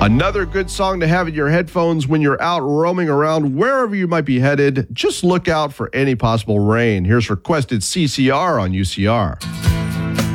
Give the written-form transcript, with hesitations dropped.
Another good song to have in your headphones when you're out roaming around wherever you might be headed. Just look out for any possible rain. Here's requested CCR on UCR.